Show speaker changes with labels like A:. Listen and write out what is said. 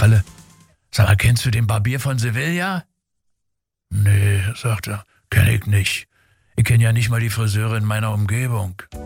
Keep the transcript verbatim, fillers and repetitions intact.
A: Kalle, sag mal, kennst du den Barbier von Sevilla? Nee, sagt er, kenn ich nicht. Ich kenne ja nicht mal die Friseure in meiner Umgebung.